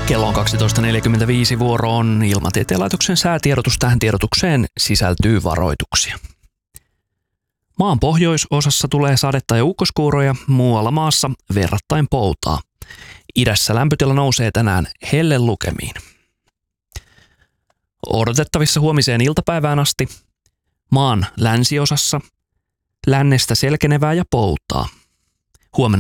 Kello on 12.45, vuoro on Ilmatieteen laitoksen säätiedotus. Tähän tiedotukseen sisältyy varoituksia. Maan pohjoisosassa tulee sadetta ja ukkoskuuroja, muualla maassa verrattain poutaa. Idässä lämpötila nousee tänään hellelukemiin. Odotettavissa huomiseen iltapäivään asti maan länsiosassa lännestä selkenevää ja poutaa. Huomenna